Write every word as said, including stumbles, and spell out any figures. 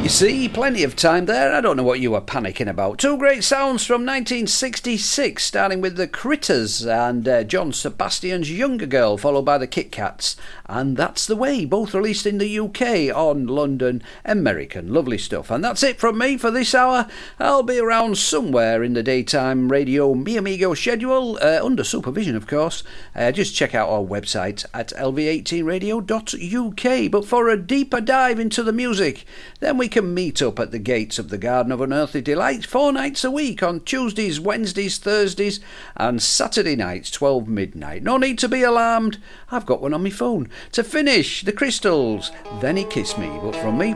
You see, plenty of time there. I don't know what you were panicking about. Two great sounds from nineteen sixty-six, starting with the Critters and uh, John Sebastian's Younger Girl, followed by the Kit Kats. And That's the Way, both released in the U K on London American. Lovely stuff. And that's it from me for this hour. I'll be around somewhere in the daytime radio Mi Amigo schedule, uh, under supervision, of course. Uh, just check out our website at L V eighteen radio dot U K. But for a deeper dive into the music, then we can meet up at the gates of the Garden of Unearthly Delight four nights a week on Tuesdays, Wednesdays, Thursdays and Saturday nights, twelve midnight. No need to be alarmed, I've got one on my phone. To finish, the Crystals, Then He Kissed Me. But from me